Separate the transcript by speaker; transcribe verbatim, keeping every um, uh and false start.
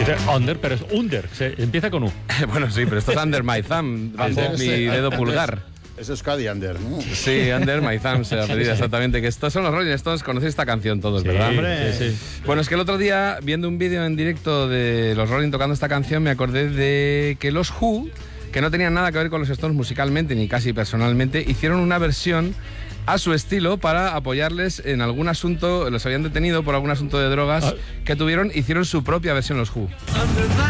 Speaker 1: Dice under, pero es under, se empieza con U.
Speaker 2: Bueno, sí, pero esto es under my thumb, bajo
Speaker 3: Under,
Speaker 2: mi
Speaker 3: sí.
Speaker 2: dedo pulgar.
Speaker 3: Es Euskadi Under, ¿no?
Speaker 2: Sí, under my thumb se apellida exactamente. Que estos son los Rolling Stones, conocéis esta canción todos,
Speaker 1: Sí,
Speaker 2: ¿verdad?
Speaker 3: hombre.
Speaker 1: sí, sí.
Speaker 2: Bueno, es que el otro día, viendo un vídeo en directo de los Rolling tocando esta canción, me acordé de que los Who, que no tenían nada que ver con los Stones musicalmente, ni casi personalmente, hicieron una versión a su estilo para apoyarles en algún asunto, los habían detenido por algún asunto de drogas
Speaker 1: Ah.
Speaker 2: que tuvieron, hicieron su propia versión los Who.